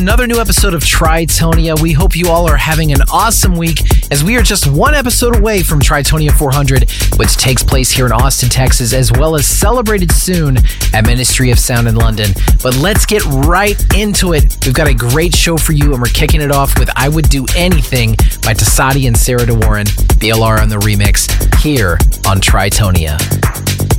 Another new episode of Tritonia. We hope you all are having an awesome week, as we are just one episode away from Tritonia 400, which takes place here in Austin, Texas, as well as celebrated soon at Ministry of Sound in London. But let's get right into it. We've got a great show for you, and we're kicking it off with I Would Do Anything by Tasadi and Sarah De Warren, BLR on the remix, here on Tritonia.